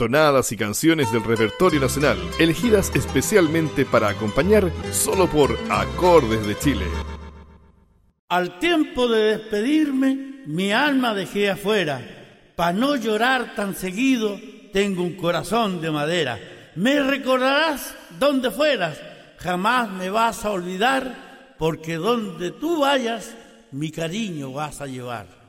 Tonadas y canciones del repertorio nacional, elegidas especialmente para acompañar solo por Acordes de Chile. Al tiempo de despedirme, mi alma dejé afuera. Pa' no llorar tan seguido, tengo un corazón de madera. Me recordarás donde fueras, jamás me vas a olvidar, porque donde tú vayas, mi cariño vas a llevar.